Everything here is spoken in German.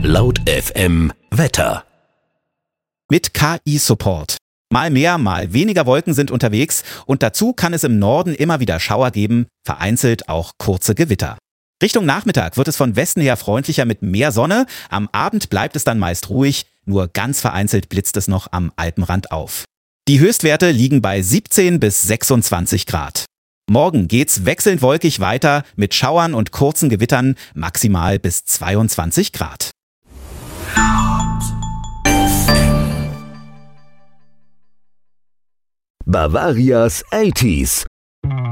Laut FM Wetter. Mit KI-Support. Mal mehr, mal weniger Wolken sind unterwegs und dazu kann es im Norden immer wieder Schauer geben, vereinzelt auch kurze Gewitter. Richtung Nachmittag wird es von Westen her freundlicher mit mehr Sonne, am Abend bleibt es dann meist ruhig, nur ganz vereinzelt blitzt es noch am Alpenrand auf. Die Höchstwerte liegen bei 17 bis 26 Grad. Morgen geht's wechselnd wolkig weiter mit Schauern und kurzen Gewittern, maximal bis 22 Grad. Bavarias 80s.